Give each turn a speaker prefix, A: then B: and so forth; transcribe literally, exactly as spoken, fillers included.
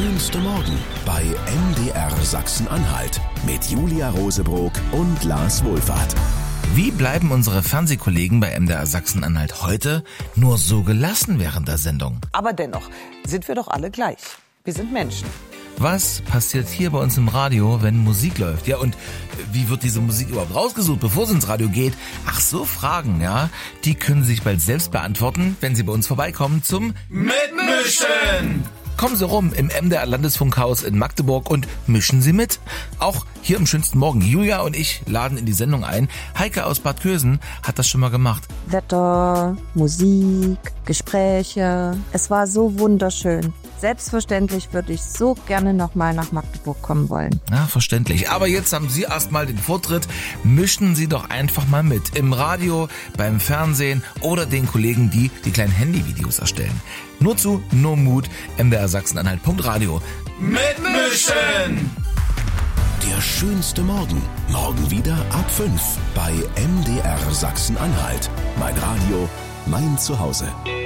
A: schönste Morgen bei M D R Sachsen-Anhalt mit Julia Rosebrock und Lars Wohlfahrt.
B: Wie bleiben unsere Fernsehkollegen bei M D R Sachsen-Anhalt heute nur so gelassen während der Sendung?
C: Aber dennoch sind wir doch alle gleich. Wir sind Menschen.
B: Was passiert hier bei uns im Radio, wenn Musik läuft? Ja, und wie wird diese Musik überhaupt rausgesucht, bevor sie ins Radio geht? Ach so, Fragen, ja, die können Sie sich bald selbst beantworten, wenn Sie bei uns vorbeikommen zum Mitmischen! Kommen Sie rum im M D R Landesfunkhaus in Magdeburg und mischen Sie mit. Auch hier im schönsten Morgen. Julia und ich laden in die Sendung ein. Heike aus Bad Kösen hat das schon mal gemacht.
D: Wetter, Musik, Gespräche. Es war so wunderschön. Selbstverständlich würde ich so gerne nochmal nach Magdeburg kommen wollen.
B: Ja, verständlich. Aber jetzt haben Sie erstmal den Vortritt. Mischen Sie doch einfach mal mit. Im Radio, beim Fernsehen oder den Kollegen, die die kleinen Handyvideos erstellen. Nur zu, nur Mut, M D R Sachsen-Anhalt Punkt Radio. Mitmischen!
A: Der schönste Morgen. Morgen wieder ab fünf bei M D R Sachsen-Anhalt. Mein Radio, mein Zuhause.